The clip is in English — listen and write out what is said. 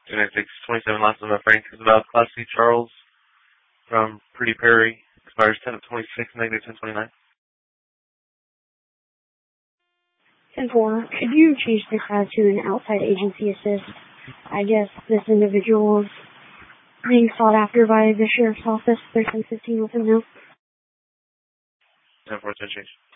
United States 27 last of Frank Isabel, Class C Charles from Pretty Prairie, expires 10 of 26, negative 1029. 10-4, could you change the class to an outside agency assist? I guess this individual is being sought after by the sheriff's office. 1315 with him now. 10-4, change.